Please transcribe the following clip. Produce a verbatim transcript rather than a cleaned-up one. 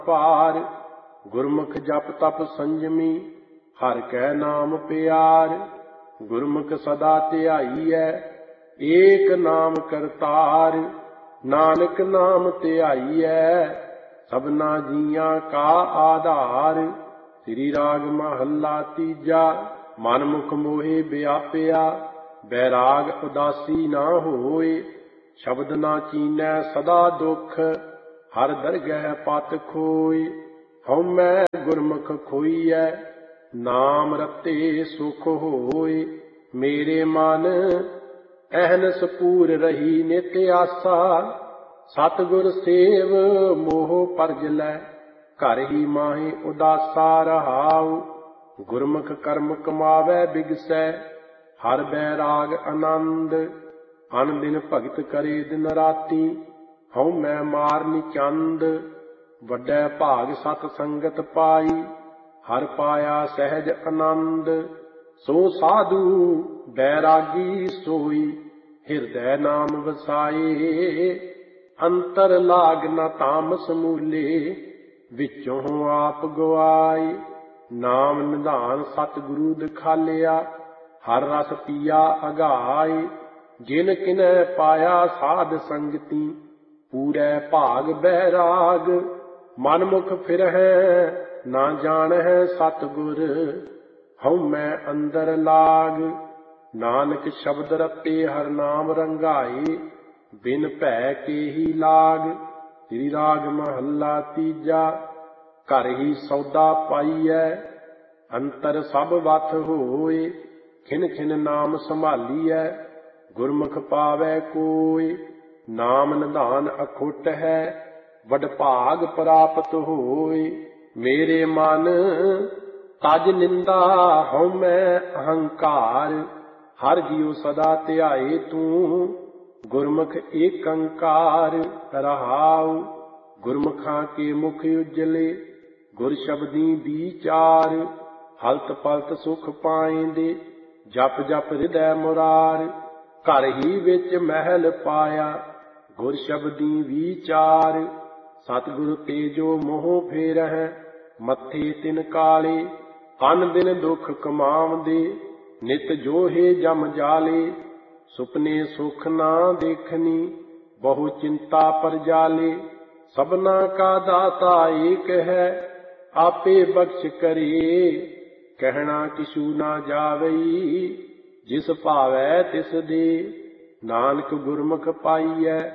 पार। गुरमुख जप तप संयमी हर कै नाम प्यार। गुरमुख सदा ध्याईऐ एक नाम करतार। नानक नाम ध्याईऐ सबना जियां का आधार। श्री राग महला तीजा। मन मुख मोहे व्याप्या बैराग उदासी ना होए। शब्द ना चीनै सदा दुख हर दरगह पत खोए। हउमै गुरमुख खोईऐ नाम रते सुख होए। मेरे मन अहनस पूर रही नित आसा। सतगुर सेव मोह परज लै घर ही माहे उदासा रहाऊ। गुरमुख कर्म कमावै बिगसै हर बैराग आनंद। अन दिन भगत करे दिन राती हउमै मारनी चंद। ਵੱਡੇ ਭਾਗ ਸਤ ਸੰਗਤ ਪਾਈ ਹਰ ਪਾਇਆ ਸਹਿਜ ਆਨੰਦ। ਸੋ ਸਾਧੂ ਬੈਰਾਗੀ ਸੋਈ ਹਿਰਦੈ ਨਾਮ ਵਸਾਏ। ਅੰਤਰ ਲਾਗ ਨ ਤਾਮਸ ਮੂਲੇ ਵਿੱਚੋਂ ਆਪ ਗਵਾਏ। ਨਾਮ ਨਿਧਾਨ ਸਤਿਗੁਰੂ ਦਿਖਾਲਿਆ ਹਰ ਰਸ ਪੀਆ ਅਗਾਏ। ਜਿਨ ਕਿਨੈ ਪਾਇਆ ਸਾਧ ਸੰਗਤੀ ਪੂਰੈ ਭਾਗ ਬੈਰਾਗ। मन मुख फिरहै ना जानहै सतगुर हउमै अंदर लाग। नानक शब्द रते हर नाम रंगाए बिन भै के ही लाग। श्री राग महला तीजा। घर ही सौदा पाईऐ अंतर सब वथ होए। खिन खिन नाम संभालीऐ गुरमुख पावै कोय। नाम निधान अखुट है वड भाग प्राप्त होए। मेरे मन तज निंदा हउमै अहंकार। हर जियो सदा ध्याए तू गुरमुख एक अंकार रहाऊ। गुरमुखां के मुख उजले गुर शब्दी विचार। हलत पलत सुख पाएंदे जप जप हृदय मुरार। घर ही विच महल पाया गुर शब्दी विचार। सतगुरु तेजो मोह फेरहै मथे तिन काले। अन दिन दुख कमावदे नित जोहे जम जाले। सुपने सुख ना देखनी बहु चिंता पर जाले। सबना का दाता एक है आपे बख्श करे। कहना किशु ना जावई जिस भावै तिस दे। नानक गुरमुख पाईऐ